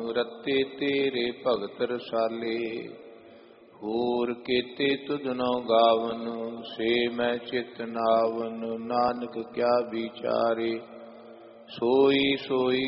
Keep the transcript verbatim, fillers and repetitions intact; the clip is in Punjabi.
ਰਤੇ ਤੇਰੇ ਭਗਤ ਰਸਾਲੇ। ਹੋਰ ਕੀਤੇ ਤੁਧਨੋ ਗਾਵਨ ਸੇ ਮੈਂ ਚਿਤ ਨਾਵਨ। ਨਾਨਕ ਕਿਆ ਵਿਚਾਰੇ ਸੋਈ ਸੋਈ